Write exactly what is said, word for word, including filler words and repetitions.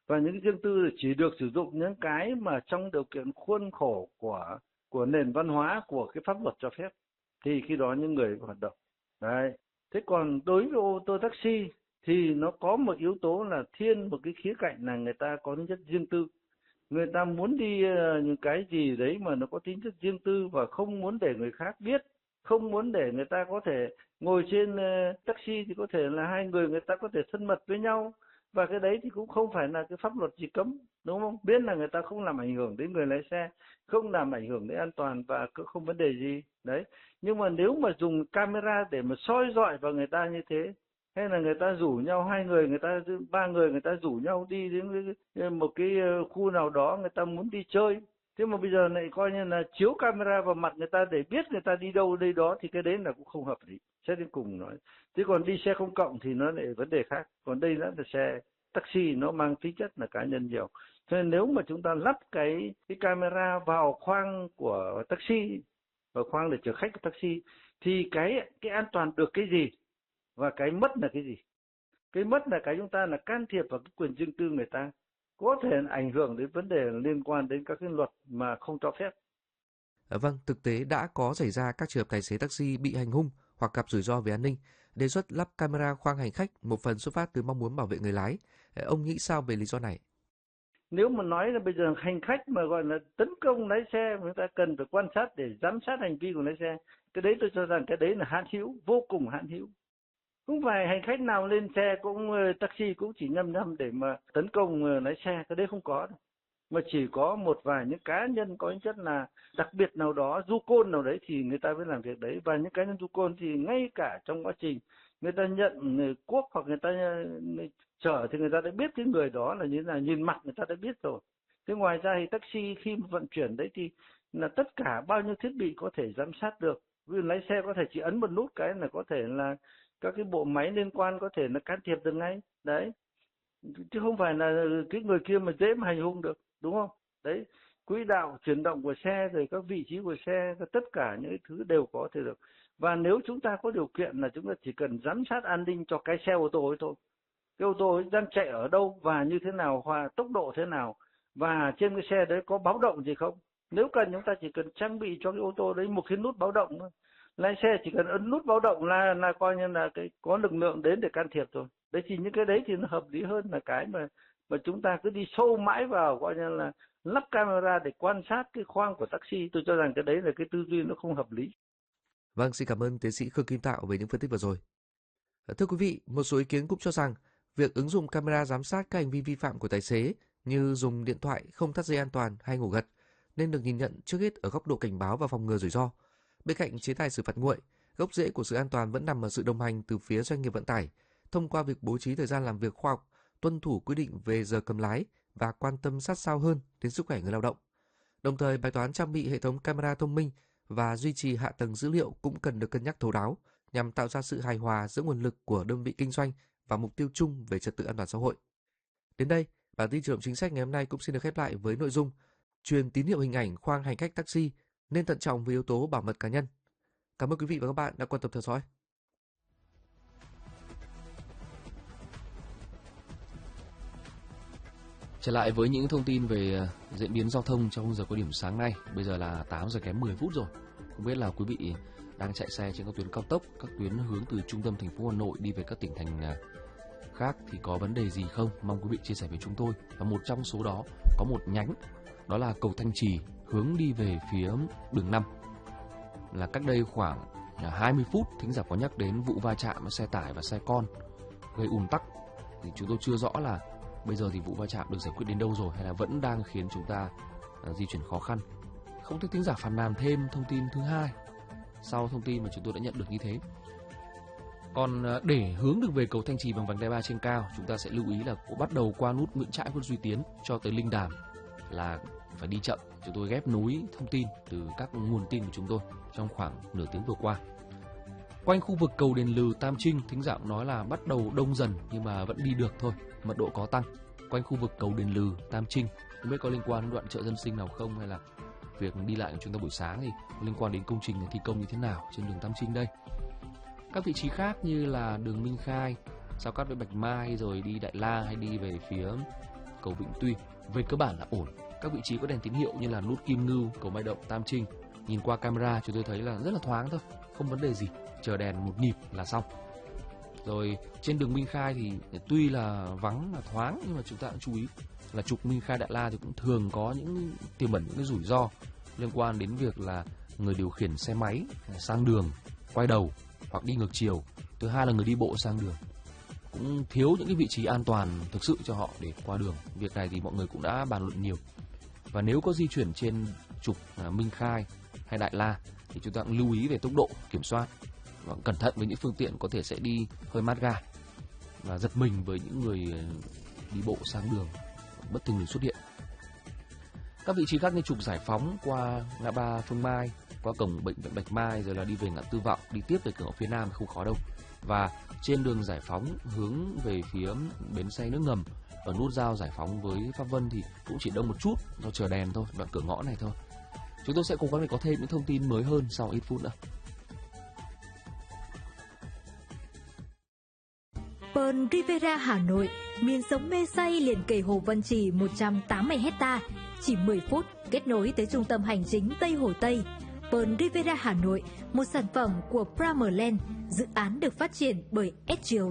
Và những riêng tư chỉ được sử dụng những cái mà trong điều kiện khuôn khổ của của nền văn hóa, của cái pháp luật cho phép, thì khi đó những người hoạt động. Đấy. Thế còn đối với ô tô taxi thì nó có một yếu tố là thiên một cái khía cạnh là người ta có tính chất riêng tư. Người ta muốn đi những cái gì đấy mà nó có tính chất riêng tư và không muốn để người khác biết, không muốn để người ta có thể ngồi trên taxi thì có thể là hai người người ta có thể thân mật với nhau, và cái đấy thì cũng không phải là cái pháp luật gì cấm, đúng không? Biết là người ta không làm ảnh hưởng đến người lái xe, không làm ảnh hưởng đến an toàn và cũng không vấn đề gì đấy. Nhưng mà nếu mà dùng camera để mà soi dọi vào người ta như thế, hay là người ta rủ nhau hai người, người ta ba người người ta rủ nhau đi đến một cái khu nào đó, người ta muốn đi chơi, thế mà bây giờ lại coi như là chiếu camera vào mặt người ta để biết người ta đi đâu đây đó, thì cái đấy là cũng không hợp lý. Xét đến cùng nói, thế còn đi xe công cộng thì nó lại vấn đề khác. Còn đây là xe taxi, nó mang tính chất là cá nhân nhiều, cho nên nếu mà chúng ta lắp cái cái camera vào khoang của taxi, vào khoang để chở khách của taxi, thì cái cái an toàn được cái gì và cái mất là cái gì? Cái mất là cái chúng ta là can thiệp vào cái quyền riêng tư người ta, có thể ảnh hưởng đến vấn đề liên quan đến các cái luật mà không cho phép. À, vâng, thực tế đã có xảy ra các trường hợp tài xế taxi bị hành hung hoặc gặp rủi ro về an ninh. Đề xuất lắp camera khoang hành khách một phần xuất phát từ mong muốn bảo vệ người lái. Ông nghĩ sao về lý do này? Nếu mà nói là bây giờ hành khách mà gọi là tấn công lái xe, chúng ta cần phải quan sát để giám sát hành vi của lái xe. Cái đấy tôi cho rằng cái đấy là hạn hữu, vô cùng hạn hữu. Không phải hành khách nào lên xe cũng taxi cũng chỉ nhăm nhăm để mà tấn công lái xe, cái đấy không có đâu. Mà chỉ có một vài những cá nhân có tính chất là đặc biệt nào đó, du côn nào đấy thì người ta mới làm việc đấy. Và những cá nhân du côn thì ngay cả trong quá trình người ta nhận cuốc hoặc người ta chở thì người ta đã biết cái người đó là như thế nào, nhìn mặt người ta đã biết rồi. Thế ngoài ra thì taxi khi mà vận chuyển đấy thì là tất cả bao nhiêu thiết bị có thể giám sát được. Ví dụ lái xe có thể chỉ ấn một nút cái là có thể là các cái bộ máy liên quan có thể là can thiệp được ngay đấy, chứ không phải là cái người kia mà dễ mà hành hung được, đúng không? Đấy, quỹ đạo chuyển động của xe rồi các vị trí của xe, tất cả những thứ đều có thể được. Và nếu chúng ta có điều kiện là chúng ta chỉ cần giám sát an ninh cho cái xe ô tô ấy thôi, cái ô tô ấy đang chạy ở đâu và như thế nào, và tốc độ thế nào, và trên cái xe đấy có báo động gì không. Nếu cần chúng ta chỉ cần trang bị cho cái ô tô đấy một cái nút báo động thôi, lái xe chỉ cần ấn nút báo động là là coi như là cái có lực lượng đến để can thiệp rồi. Đấy thì những cái đấy thì nó hợp lý hơn là cái mà mà chúng ta cứ đi sâu mãi vào coi như là lắp camera để quan sát cái khoang của taxi. Tôi cho rằng cái đấy là cái tư duy nó không hợp lý. Vâng, xin cảm ơn tiến sĩ Khương Kim Tạo về những phân tích vừa rồi. Thưa quý vị, một số ý kiến cũng cho rằng việc ứng dụng camera giám sát các hành vi vi phạm của tài xế như dùng điện thoại không thắt dây an toàn hay ngủ gật nên được nhìn nhận trước hết ở góc độ cảnh báo và phòng ngừa rủi ro. Bên cạnh chế tài xử phạt nguội, gốc rễ của sự an toàn vẫn nằm ở sự đồng hành từ phía doanh nghiệp vận tải thông qua việc bố trí thời gian làm việc khoa học, tuân thủ quy định về giờ cầm lái và quan tâm sát sao hơn đến sức khỏe người lao động. Đồng thời, bài toán trang bị hệ thống camera thông minh và duy trì hạ tầng dữ liệu cũng cần được cân nhắc thấu đáo nhằm tạo ra sự hài hòa giữa nguồn lực của đơn vị kinh doanh và mục tiêu chung về trật tự an toàn xã hội. Đến đây, bản tin chuyển động chính sách ngày hôm nay cũng xin được khép lại với nội dung truyền tín hiệu hình ảnh khoang hành khách taxi nên thận trọng với yếu tố bảo mật cá nhân. Cảm ơn quý vị và các bạn đã quan tâm theo dõi. Trở lại với những thông tin về diễn biến giao thông trong giờ cao điểm sáng nay. Bây giờ là tám giờ kém mười phút rồi. Không biết là quý vị đang chạy xe trên các tuyến cao tốc, các tuyến hướng từ trung tâm thành phố Hà Nội đi về các tỉnh thành khác thì có vấn đề gì không? Mong quý vị chia sẻ với chúng tôi. Và một trong số đó có một nhánh, đó là cầu Thanh Trì hướng đi về phía đường năm. Là cách đây khoảng hai mươi phút, thính giả có nhắc đến vụ va chạm xe tải và xe con gây ùn tắc. Thì chúng tôi chưa rõ là bây giờ thì vụ va chạm được giải quyết đến đâu rồi hay là vẫn đang khiến chúng ta uh, di chuyển khó khăn. Không thấy thính giả phàn nàn thêm thông tin thứ hai sau thông tin mà chúng tôi đã nhận được như thế. Còn uh, để hướng được về cầu Thanh Trì bằng vành đai ba trên cao, chúng ta sẽ lưu ý là bắt đầu qua nút Nguyễn Trãi, Khuất Duy Tiến cho tới Linh Đàm là phải đi chậm. Chúng tôi ghép nối thông tin từ các nguồn tin của chúng tôi trong khoảng nửa tiếng vừa qua. Quanh khu vực cầu Đền Lừ, Tam Trinh, thính giả nói là bắt đầu đông dần nhưng mà vẫn đi được thôi, mật độ có tăng. Quanh khu vực cầu Đền Lừ, Tam Trinh, không biết có liên quan đến đoạn chợ dân sinh nào không, hay là việc đi lại của chúng ta buổi sáng thì liên quan đến công trình thi công như thế nào trên đường Tam Trinh đây. Các vị trí khác như là đường Minh Khai, giao cắt với Bạch Mai rồi đi Đại La hay đi về phía cầu Vĩnh Tuy về cơ bản là ổn. Các vị trí có đèn tín hiệu như là nút Kim Ngưu, cầu Mai Động, Tam Trinh, nhìn qua camera chúng tôi thấy là rất là thoáng thôi, không vấn đề gì, chờ đèn một nhịp là xong. Rồi trên đường Minh Khai thì tuy là vắng là thoáng, nhưng mà chúng ta cũng chú ý là trục Minh Khai Đại La thì cũng thường có những tiềm ẩn những cái rủi ro liên quan đến việc là người điều khiển xe máy sang đường quay đầu hoặc đi ngược chiều. Thứ hai là người đi bộ sang đường, cũng thiếu những cái vị trí an toàn thực sự cho họ để qua đường. Việc này thì mọi người cũng đã bàn luận nhiều. Và nếu có di chuyển trên trục Minh Khai hay Đại La thì chúng ta cũng lưu ý về tốc độ kiểm soát và cẩn thận với những phương tiện có thể sẽ đi hơi mát ga và giật mình với những người đi bộ sang đường bất thình lình xuất hiện. Các vị trí khác như trục Giải Phóng qua ngã ba Phương Mai, qua cổng bệnh viện Bạch Mai, rồi là đi về ngã Tư Vọng, đi tiếp về cửa ngõ phía Nam không khó đâu. Và trên đường Giải Phóng hướng về phía bến xe nước ngầm ở nút giao Giải Phóng với Pháp Vân thì cũng chỉ đông một chút do chờ đèn thôi, đoạn cửa ngõ này thôi. Chúng tôi sẽ cố gắng để có thêm những thông tin mới hơn sau ít phút nữa. Pearl Riviera Hà Nội, miền sống mê say liền kề Hồ Văn Trì một trăm tám mươi hecta, chỉ mười phút kết nối tới trung tâm hành chính Tây Hồ Tây. Pearl Riviera Hà Nội, một sản phẩm của Primerland, dự án được phát triển bởi ét giê o